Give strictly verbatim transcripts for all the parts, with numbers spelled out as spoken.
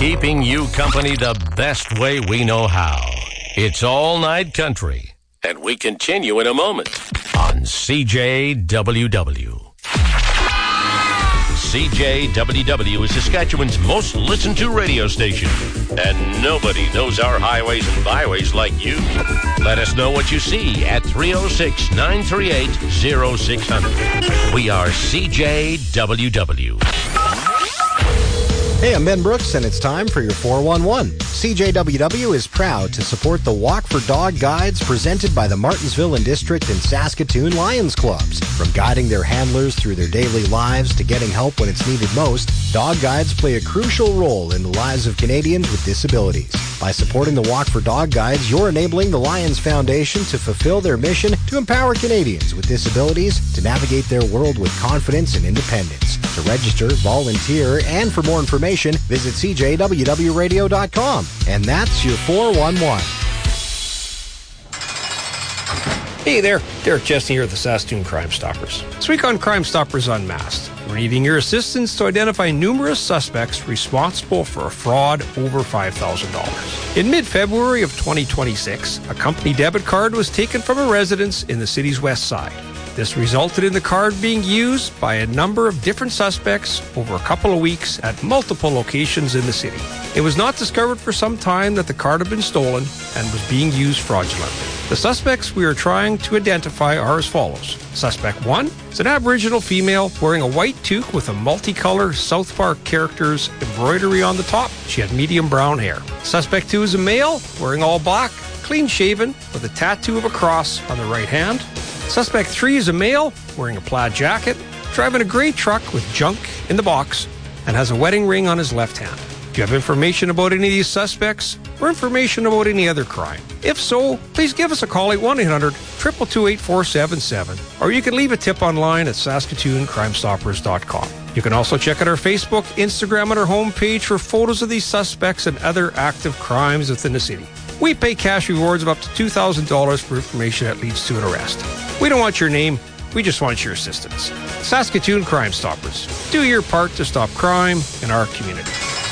keeping you company the best way we know how. It's All Night Country, and we continue in a moment on C J W W. C J W W is Saskatchewan's most listened to radio station, and nobody knows our highways and byways like you. Let us know what you see at three oh six, nine three eight, oh six hundred. We are C J W W. Hey, I'm Ben Brooks, and it's time for your four one one. C J W W is proud to support the Walk for Dog guides presented by the Martensville and District and Saskatoon Lions Clubs. From guiding their handlers through their daily lives to getting help when it's needed most, dog guides play a crucial role in the lives of Canadians with disabilities. By supporting the Walk for Dog guides, you're enabling the Lions Foundation to fulfill their mission to empower Canadians with disabilities to navigate their world with confidence and independence. To register, volunteer, and for more information, visit c j w w radio dot com. And that's your four one one. Hey there, Derek Chesney here at the Saskatoon Crime Stoppers. This week on Crime Stoppers Unmasked, we're needing your assistance to identify numerous suspects responsible for a fraud over five thousand dollars. In mid-February of twenty twenty-six, a company debit card was taken from a residence in the city's west side. This resulted in the card being used by a number of different suspects over a couple of weeks at multiple locations in the city. It was not discovered for some time that the card had been stolen and was being used fraudulently. The suspects we are trying to identify are as follows. Suspect one is an Aboriginal female wearing a white toque with a multicolor South Park characters embroidery on the top. She had medium brown hair. Suspect two is a male wearing all black, clean shaven, with a tattoo of a cross on the right hand. Suspect three is a male wearing a plaid jacket, driving a gray truck with junk in the box, and has a wedding ring on his left hand. Do you have information about any of these suspects or information about any other crime? If so, please give us a call at one eight hundred, two two two, eight four seven seven, or you can leave a tip online at saskatoon crime stoppers dot com. You can also check out our Facebook, Instagram, and our homepage for photos of these suspects and other active crimes within the city. We pay cash rewards of up to two thousand dollars for information that leads to an arrest. We don't want your name, we just want your assistance. Saskatoon Crime Stoppers. Do your part to stop crime in our community.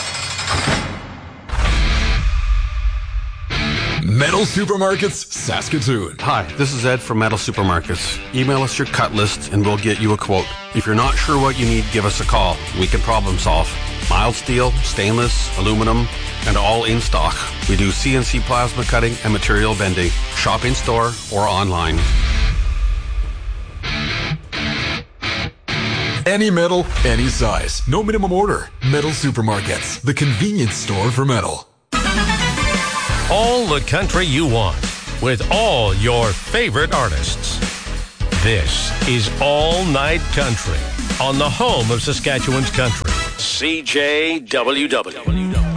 Metal Supermarkets, Saskatoon. Hi, this is Ed from Metal Supermarkets. Email us your cut list and we'll get you a quote. If you're not sure what you need, give us a call. We can problem solve. Mild steel, stainless, aluminum, and all in stock. We do C N C plasma cutting and material bending. Shop in store or online. Any metal, any size. No minimum order. Metal Supermarkets, the convenience store for metal. All the country you want, with all your favorite artists. This is All Night Country, on the home of Saskatchewan's country. C J W W.